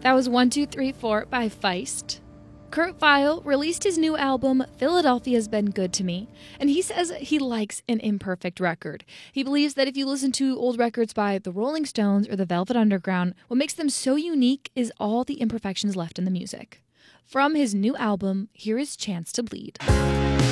That was 1234 by Feist. Kurt Vile released his new album, Philadelphia's Been Good to Me, and he says he likes an imperfect record. He believes that if you listen to old records by the Rolling Stones or the Velvet Underground, what makes them so unique is all the imperfections left in the music. From his new album, here is Chance to Bleed.